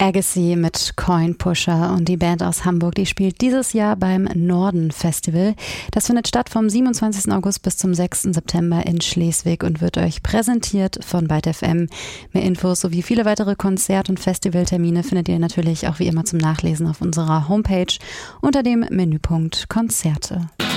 Agassi mit Coin Pusher und die Band aus Hamburg, die spielt dieses Jahr beim Norden Festival. Das findet statt vom 27. August bis zum 6. September in Schleswig und wird euch präsentiert von Byte FM. Mehr Infos sowie viele weitere Konzert- und Festivaltermine findet ihr natürlich auch wie immer zum Nachlesen auf unserer Homepage unter dem Menüpunkt Konzerte.